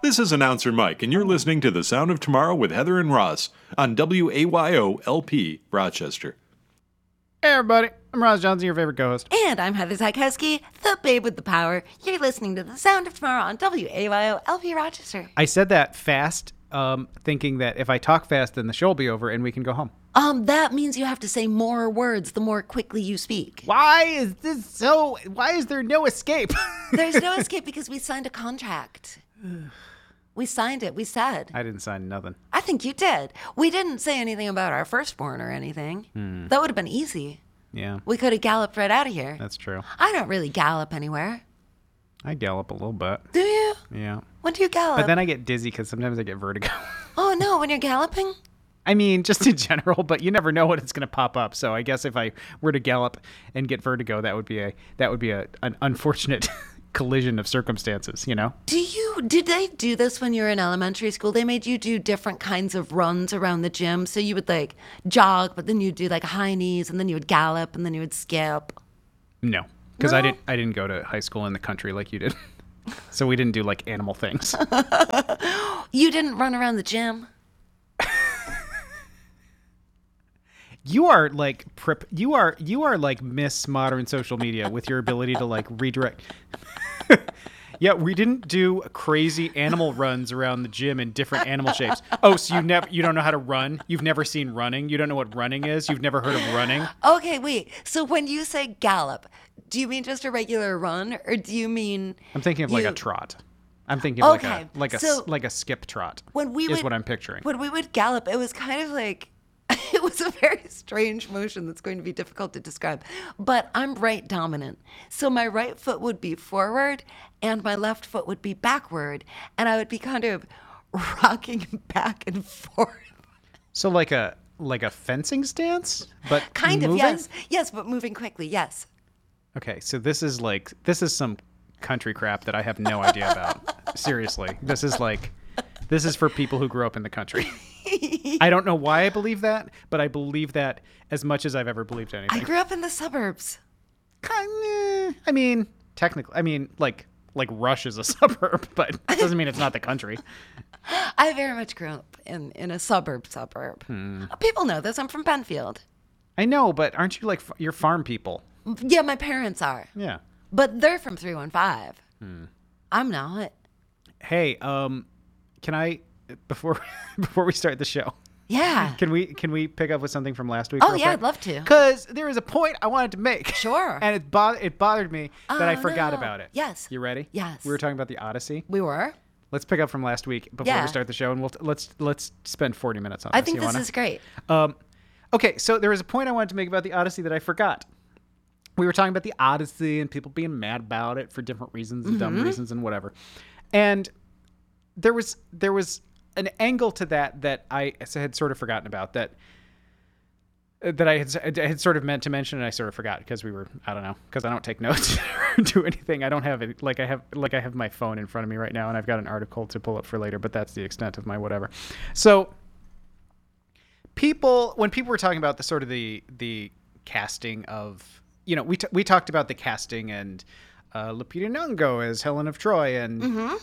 This is announcer Mike, and you're listening to The Sound of Tomorrow with Heather and Ross on WAYO-LP Rochester. Hey everybody, I'm Ross Johnson, your favorite co-host. And I'm Heather Zykowski, the babe with the power. You're listening to The Sound of Tomorrow on WAYO-LP Rochester. I said that fast, thinking that if I talk fast, then the show will be over and we can go home. That means you have to say more words the more quickly you speak. Why is there no escape? There's no escape because we signed a contract. We signed it. We said. I didn't sign nothing. I think you did. We didn't say anything about our firstborn or anything. That would have been easy. Yeah. We could have galloped right out of here. That's true. I don't really gallop anywhere. I gallop a little bit. Do you? Yeah. When do you gallop? But then I get dizzy because sometimes I get vertigo. Oh, no, when you're galloping? I mean, just in general, but you never know what it's going to pop up. So I guess if I were to gallop and get vertigo, that would be an unfortunate collision of circumstances, you know? Did they do this when you were in elementary school? They made you do different kinds of runs around the gym. So you would like jog, but then you'd do like high knees, and then you would gallop, and then you would skip. No, because No? I didn't go to high school in the country like you did. So we didn't do like animal things. You didn't run around the gym? You are like you are like Miss Modern Social Media with your ability to like redirect. Yeah, we didn't do crazy animal runs around the gym in different animal shapes. Oh, so you don't know how to run? You've never seen running? You don't know what running is? You've never heard of running? Okay, wait. So when you say gallop, do you mean just a regular run, or do you mean? I'm thinking of like a trot. I'm thinking of Okay, like a skip trot. When we is would, what I'm picturing. When we would gallop, it was kind of like it was a very strange motion that's going to be difficult to describe. But I'm right dominant, so my right foot would be forward, and my left foot would be backward, and I would be kind of rocking back and forth. So like a fencing stance, but Kind of, moving? yes, but moving quickly, yes. Okay, so this is some country crap that I have no idea about. Seriously, this is for people who grew up in the country. I don't know why I believe that, but I believe that as much as I've ever believed anything. I grew up in the suburbs. I mean, technically, like Rush is a suburb, but it doesn't mean it's not the country. I very much grew up in a suburb. People know this. I'm from Penfield. I know, but aren't you like you're farm people? Yeah, my parents are. Yeah. But they're from 315. I'm not. Hey, can I before we start the show? Yeah. Can we pick up with something from last week? Oh, yeah, I'd love to. Because there is a point I wanted to make. Sure. And it bothered me that I forgot no. about it. Yes. You ready? Yes. We were talking about the Odyssey. We were. Let's pick up from last week before Yeah. we start the show, and let's spend 40 minutes on I this. think You this wanna? is great. Okay, so there was a point I wanted to make about the Odyssey that I forgot. We were talking about the Odyssey and people being mad about it for different reasons and dumb reasons and whatever. And there was an angle to that I had sort of forgotten about that I had sort of meant to mention, and I sort of forgot because I don't know, because I don't take notes or do anything. I don't have it I have my phone in front of me right now, and I've got an article to pull up for later, but that's the extent of my whatever. So when people were talking about the sort of the casting of, you know, we talked about the casting and Lupita Nyong'o as Helen of Troy and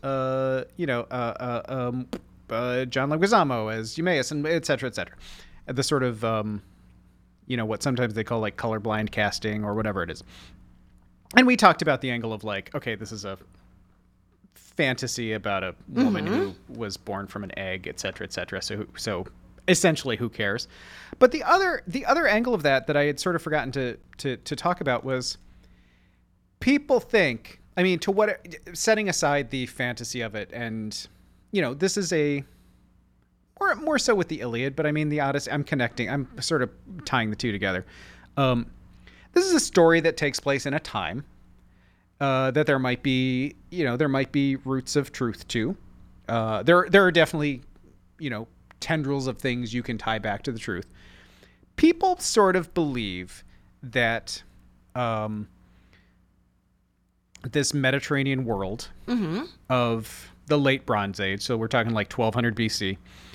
John Leguizamo as Eumaeus, and et cetera, et cetera. The sort of what sometimes they call like colorblind casting or whatever it is. And we talked about the angle of like, okay, this is a fantasy about a woman who was born from an egg, et cetera, et cetera. So essentially, who cares? But the other angle of that I had sort of forgotten to talk about was people think, I mean, setting aside the fantasy of it, and this is more so with the Iliad, but I mean the Odyssey. I'm sort of tying the two together. This is a story that takes place in a time that there might be roots of truth to. There are definitely tendrils of things you can tie back to the truth. People sort of believe that this Mediterranean world of the late Bronze Age, so we're talking like 1200 BC,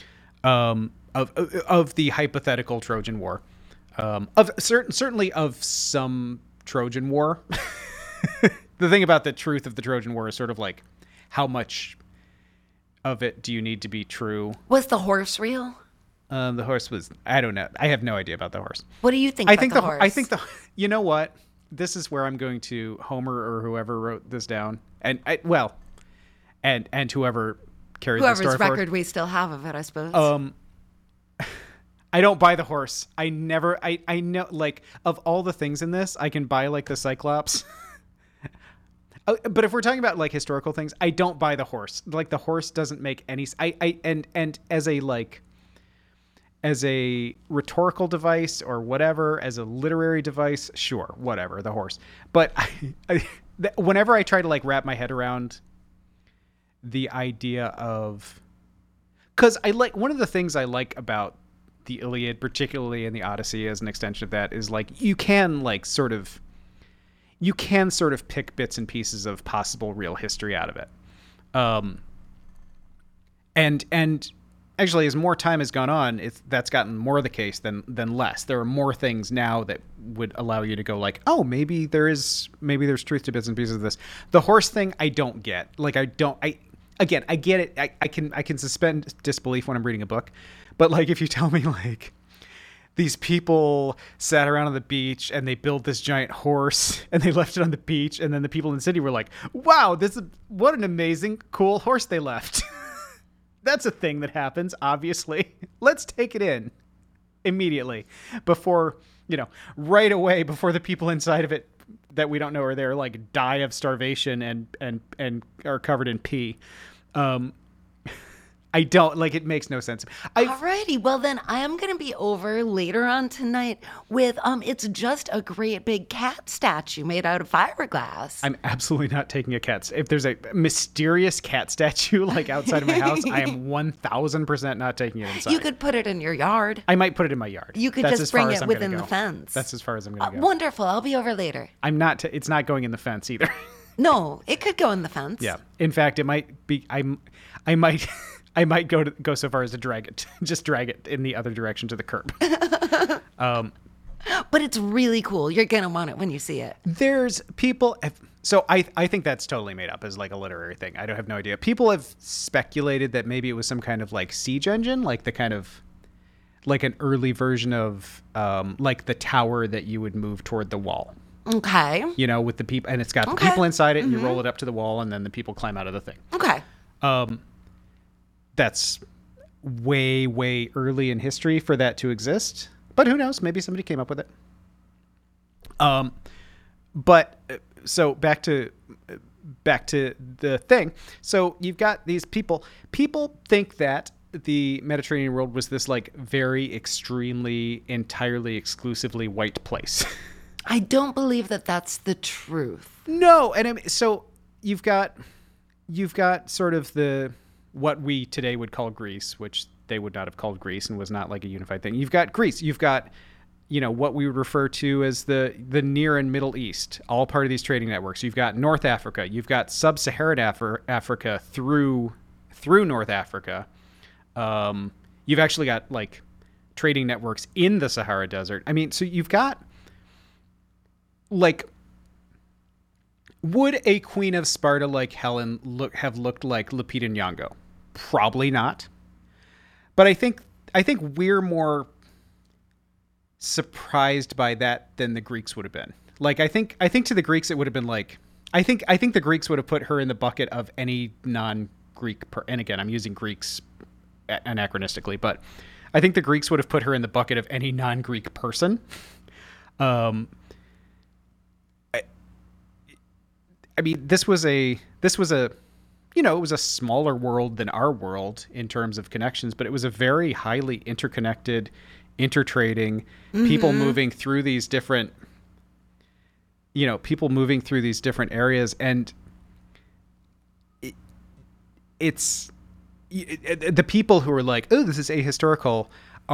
of the hypothetical Trojan War, certainly of some Trojan War. The thing about the truth of the Trojan War is sort of like how much of it do you need to be true? Was the horse real? The horse was, I don't know. I have no idea about the horse. What do you think about the horse? I think you know what? This is where I'm going to Homer or whoever wrote this down. And whoever carried the story Whoever's record forward. we still have of it, I suppose. I don't buy the horse. I know, like, of all the things in this, I can buy, like, the Cyclops. But if we're talking about, like, historical things, I don't buy the horse. Like, the horse doesn't make any... And as a rhetorical device or whatever, as a literary device, sure, whatever, the horse. But whenever I try to, like, wrap my head around the idea of... Because one of the things I like about the Iliad, particularly in the Odyssey as an extension of that, is, like, you can sort of pick bits and pieces of possible real history out of it. And actually, as more time has gone on, that's gotten more the case than less. There are more things now that would allow you to go like, oh, maybe there's truth to bits and pieces of this. The horse thing, I don't get. Like, I get it. I can suspend disbelief when I'm reading a book, but like if you tell me like these people sat around on the beach and they built this giant horse and they left it on the beach, and then the people in the city were like, wow, what an amazing, cool horse they left. That's a thing that happens, obviously. Let's take it in immediately before, right away before the people inside of it that we don't know are there, like, die of starvation and are covered in pee. I don't, like, it makes no sense. Alrighty, well then I am going to be over later on tonight with, it's just a great big cat statue made out of fiberglass. I'm absolutely not taking a cat. If there's a mysterious cat statue, like, outside of my house, I am 1,000% not taking it inside. You could put it in your yard. I might put it in my yard. You could just bring it within the fence. That's as far as I'm going to go. Wonderful, I'll be over later. It's not going in the fence either. No, it could go in the fence. Yeah. In fact, it might be, I might go so far as to drag it in the other direction to the curb. But it's really cool. You're going to want it when you see it. There's people... So I think that's totally made up as, like, a literary thing. I don't have no idea. People have speculated that maybe it was some kind of, like, siege engine, like the kind of... like an early version of, like, the tower that you would move toward the wall. Okay. With the people... And it's got the people inside it, and you roll it up to the wall, and then the people climb out of the thing. Okay. That's way, way early in history for that to exist. But who knows? Maybe somebody came up with it. But so back to the thing. So you've got these people. People think that the Mediterranean world was this, like, very extremely, entirely, exclusively white place. I don't believe that that's the truth. No. And so you've got sort of what we today would call Greece, which they would not have called Greece and was not, like, a unified thing. You've got Greece. You've got, what we would refer to as the Near and Middle East, all part of these trading networks. You've got North Africa. You've got Sub-Saharan Africa through North Africa. You've actually got, like, trading networks in the Sahara Desert. I mean, so you've got, like... Would a queen of Sparta like Helen have looked like Lupita Nyong'o? Probably not. But I think we're more surprised by that than the Greeks would have been. Like, I think to the Greeks it would have been like, I think the Greeks would have put her in the bucket of any non-Greek and again, I'm using Greeks anachronistically, but I think the Greeks would have put her in the bucket of any non-Greek person. I mean, this was a it was a smaller world than our world in terms of connections, but it was a very highly interconnected, intertrading, people moving through these different, areas. And it's the people who are like, oh, this is ahistorical,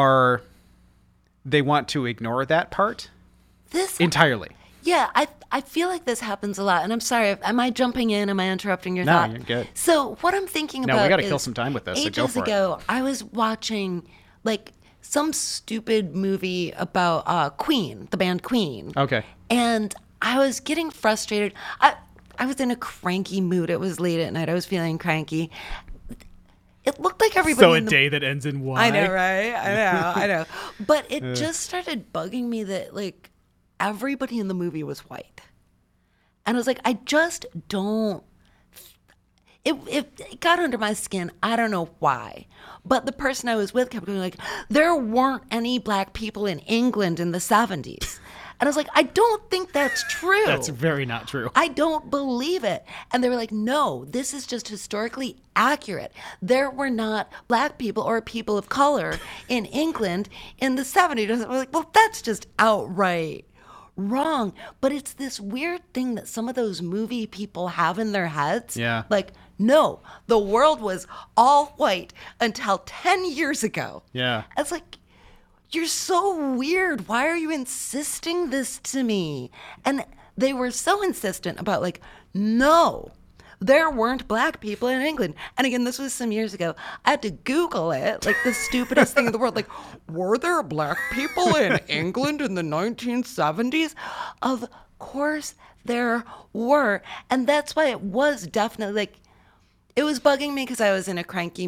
they want to ignore that part entirely. Yeah, I feel like this happens a lot, and I'm sorry. Am I jumping in? Am I interrupting your thought? No, you're good. So what I'm thinking about we got to kill some time with this. So go for it. Ages ago, I was watching like some stupid movie about Queen, the band Queen. Okay. And I was getting frustrated. I was in a cranky mood. It was late at night. I was feeling cranky. it looked like everybody. So a in the, day that ends in Y. I know, right? I know. But it just started bugging me that like everybody in the movie was white, and I was like, I just don't. It got under my skin. I don't know why. But the person I was with kept going like, there weren't any black people in England in the 70s. And I was like, I don't think that's true. That's very not true. I don't believe it. And they were like, no, this is just historically accurate. There were not black people or people of color in England in the 70s. I was like, well, that's just outright wrong. But it's this weird thing that some of those movie people have in their heads. Yeah. Like, no, the world was all white until 10 years ago. Yeah. It's like, you're so weird. Why are you insisting this to me? And they were so insistent about like, no, there weren't black people in England. And again, this was some years ago. I had to Google it, like the stupidest thing in the world. Like, were there black people in England in the 1970s? Of course there were. And that's why it was definitely like, it was bugging me because I was in a cranky